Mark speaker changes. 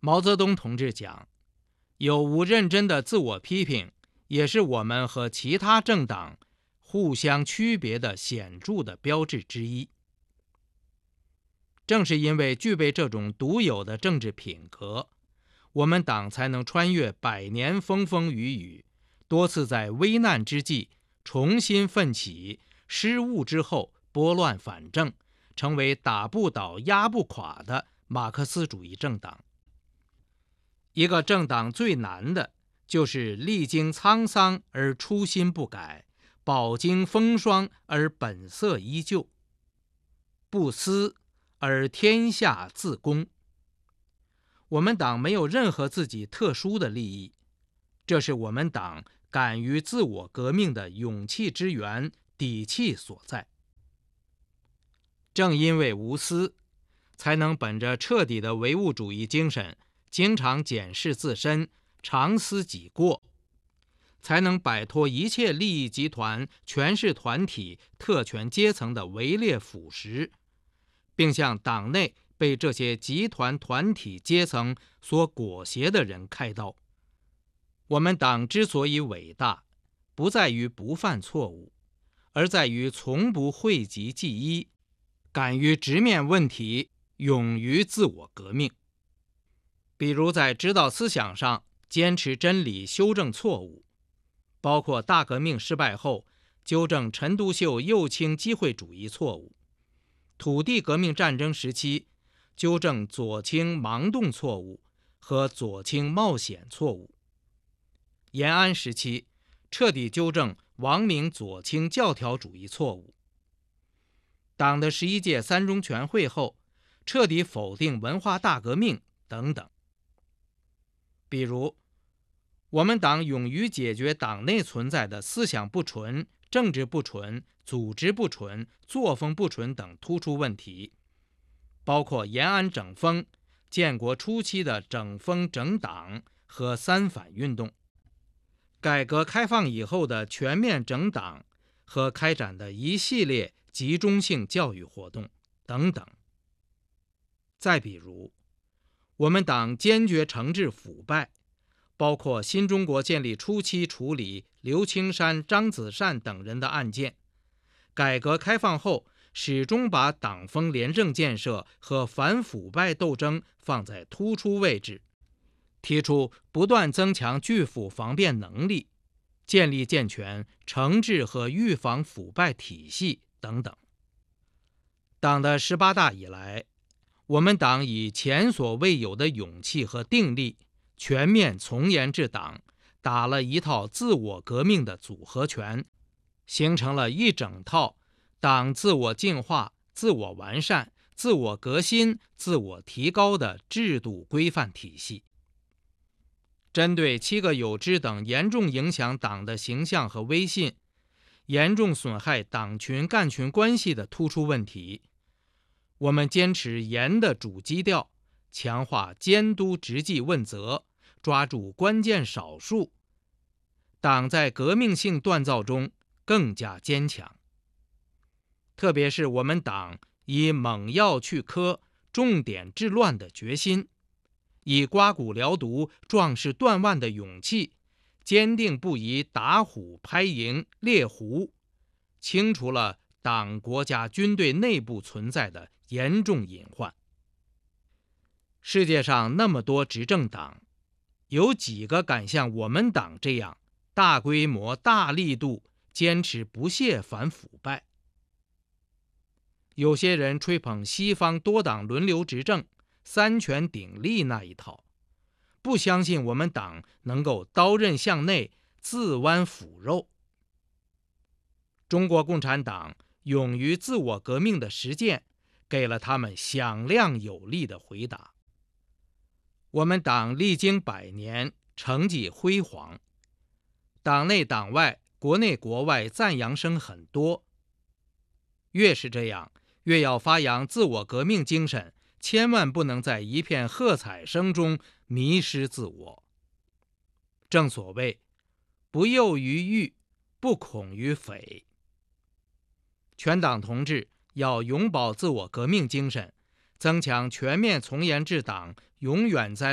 Speaker 1: 毛泽东同志讲，有无认真的自我批评，也是我们和其他政党互相区别的显著的标志之一。正是因为具备这种独有的政治品格，我们党才能穿越100年风风雨雨，多次在危难之际重新奋起，失误之后拨乱反正，成为打不倒压不垮的马克思主义政党。一个政党最难的就是历经沧桑而初心不改，饱经风霜而本色依旧，不私而天下自公。我们党没有任何自己特殊的利益，这是我们党敢于自我革命的勇气之源、底气所在。正因为无私，才能本着彻底的唯物主义精神，经常检视自身，常思己过，才能摆脱一切利益集团、权势团体、特权阶层的围猎腐蚀，并向党内被这些集团团体阶层所裹挟的人开刀。我们党之所以伟大，不在于不犯错误，而在于从不讳疾忌医，敢于直面问题，勇于自我革命。比如在指导思想上坚持真理，修正错误，包括大革命失败后纠正陈独秀右倾机会主义错误，土地革命战争时期纠正左倾盲动错误和左倾冒险错误，延安时期彻底纠正王明左倾教条主义错误，党的11届3中全会后彻底否定文化大革命等等。比如我们党勇于解决党内存在的思想不纯、政治不纯、组织不纯、作风不纯等突出问题，包括延安整风、建国初期的整风整党和三反运动，改革开放以后的全面整党和开展的一系列集中性教育活动等等。再比如，我们党坚决惩治腐败，包括新中国建立初期处理刘青山、张子善等人的案件，改革开放后始终把党风廉政建设和反腐败斗争放在突出位置，提出不断增强拒腐防变能力，建立健全惩治和预防腐败体系等等。党的18大以来，我们党以前所未有的勇气和定力，全面从严治党，打了一套自我革命的组合拳，形成了一整套党自我进化、自我完善、自我革新、自我提高的制度规范体系。针对7个有知等严重影响党的形象和威信，严重损害党群干群关系的突出问题，我们坚持严的主基调，强化监督执纪问责，抓住关键少数，党在革命性锻造中更加坚强。特别是我们党以猛药去疴、重点治乱的决心，以刮骨疗毒、壮士断腕的勇气，坚定不移打虎拍蝇、猎狐，清除了党、国家、军队内部存在的严重隐患。世界上那么多执政党，有几个敢像我们党这样大规模、大力度坚持不懈反腐败？有些人吹捧西方多党轮流执政、三权鼎立那一套，不相信我们党能够刀刃向内、自剜腐肉。中国共产党勇于自我革命的实践，给了他们响亮有力的回答。我们党历经100年，成绩辉煌，党内党外、国内国外赞扬声很多。越是这样，越要发扬自我革命精神，千万不能在一片喝彩声中迷失自我。正所谓，不囿于狱，不恐于匪。全党同志要永葆自我革命精神，增强全面从严治党，永远在